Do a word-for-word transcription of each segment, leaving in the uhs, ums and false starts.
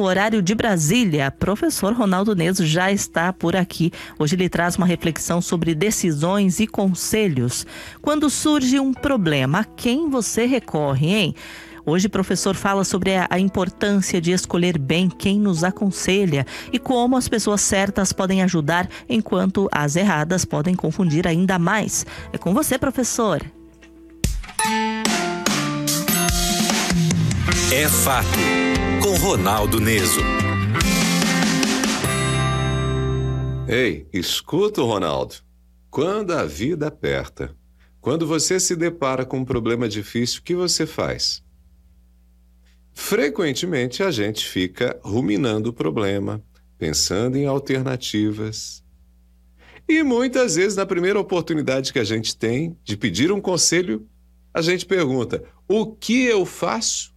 no horário de Brasília. Professor Ronaldo Neso já está por aqui. Hoje ele traz uma reflexão sobre decisões e conselhos. Quando surge um problema, a quem você recorre, hein? Hoje o professor fala sobre a importância de escolher bem quem nos aconselha e como as pessoas certas podem ajudar, enquanto as erradas podem confundir ainda mais. É com você, professor. É Fato, com Ronaldo Neso. Ei, escuta, Ronaldo. Quando a vida aperta, quando você se depara com um problema difícil, o que você faz? Frequentemente a gente fica ruminando o problema, pensando em alternativas. E muitas vezes, na primeira oportunidade que a gente tem de pedir um conselho, a gente pergunta: o que eu faço?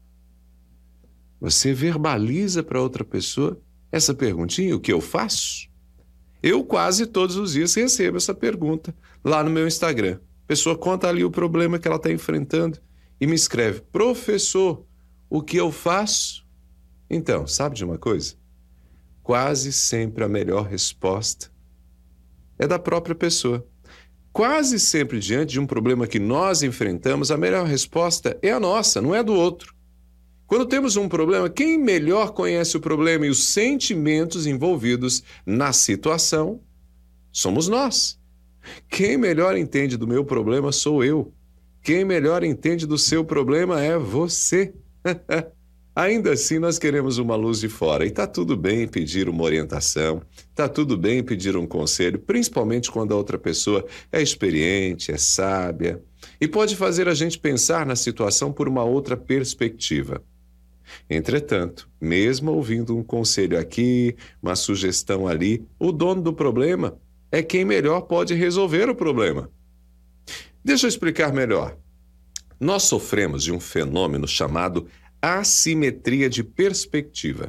Você verbaliza para outra pessoa essa perguntinha, o que eu faço? Eu quase todos os dias recebo essa pergunta lá no meu Instagram. A pessoa conta ali o problema que ela está enfrentando e me escreve: professor, o que eu faço? Então, sabe de uma coisa? Quase sempre a melhor resposta é da própria pessoa. Quase sempre, diante de um problema que nós enfrentamos, a melhor resposta é a nossa, não é do outro. Quando temos um problema, quem melhor conhece o problema e os sentimentos envolvidos na situação somos nós. Quem melhor entende do meu problema sou eu. Quem melhor entende do seu problema é você. Ainda assim, nós queremos uma luz de fora. E tá tudo bem pedir uma orientação, tá tudo bem pedir um conselho, principalmente quando a outra pessoa é experiente, é sábia e pode fazer a gente pensar na situação por uma outra perspectiva. Entretanto, mesmo ouvindo um conselho aqui, uma sugestão ali, o dono do problema é quem melhor pode resolver o problema. Deixa eu explicar melhor. Nós sofremos de um fenômeno chamado assimetria de perspectiva.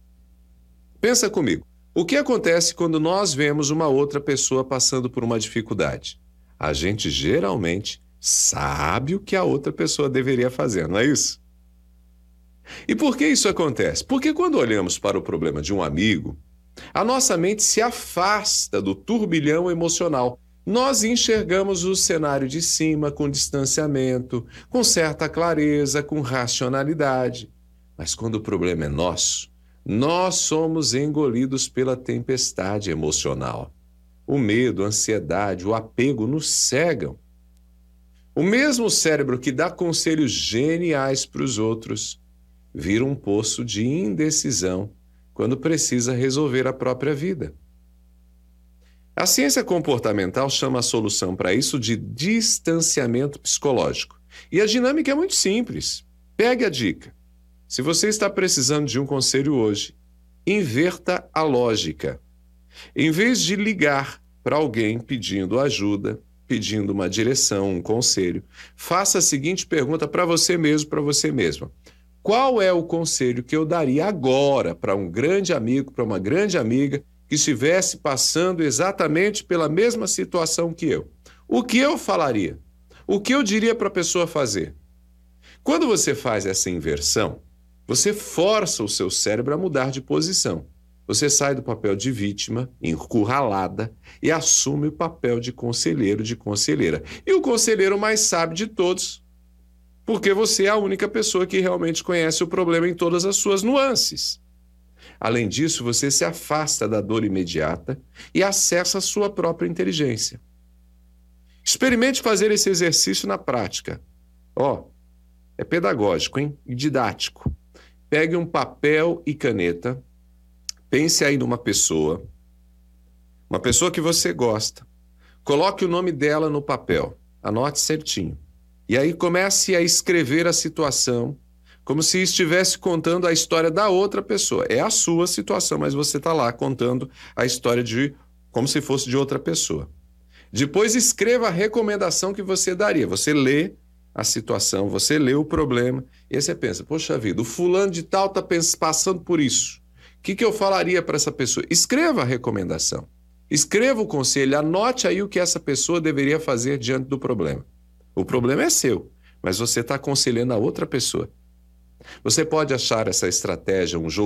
Pensa comigo, o que acontece quando nós vemos uma outra pessoa passando por uma dificuldade? A gente geralmente sabe o que a outra pessoa deveria fazer, não é isso? E por que isso acontece? Porque quando olhamos para o problema de um amigo, a nossa mente se afasta do turbilhão emocional. Nós enxergamos o cenário de cima com distanciamento, com certa clareza, com racionalidade. Mas quando o problema é nosso, nós somos engolidos pela tempestade emocional. O medo, a ansiedade, o apego nos cegam. O mesmo cérebro que dá conselhos geniais para os outros vira um poço de indecisão quando precisa resolver a própria vida. A ciência comportamental chama a solução para isso de distanciamento psicológico. E a dinâmica é muito simples. Pegue a dica. Se você está precisando de um conselho hoje, inverta a lógica. Em vez de ligar para alguém pedindo ajuda, pedindo uma direção, um conselho, faça a seguinte pergunta para você mesmo, para você mesma. Qual é o conselho que eu daria agora para um grande amigo, para uma grande amiga, que estivesse passando exatamente pela mesma situação que eu? O que eu falaria? O que eu diria para a pessoa fazer? Quando você faz essa inversão, você força o seu cérebro a mudar de posição. Você sai do papel de vítima, encurralada, e assume o papel de conselheiro, de conselheira. E o conselheiro mais sábio de todos, porque você é a única pessoa que realmente conhece o problema em todas as suas nuances. Além disso, você se afasta da dor imediata e acessa a sua própria inteligência. Experimente fazer esse exercício na prática. Ó, oh, é pedagógico, hein? E didático. Pegue um papel e caneta, pense aí numa pessoa, uma pessoa que você gosta. Coloque o nome dela no papel, anote certinho. E aí comece a escrever a situação como se estivesse contando a história da outra pessoa. É a sua situação, mas você está lá contando a história de como se fosse de outra pessoa. Depois escreva a recomendação que você daria. Você lê a situação, você lê o problema, e aí você pensa, poxa vida, o fulano de tal está passando por isso. O que, que eu falaria para essa pessoa? Escreva a recomendação. Escreva o conselho, anote aí o que essa pessoa deveria fazer diante do problema. O problema é seu, mas você está aconselhando a outra pessoa. Você pode achar essa estratégia um jogo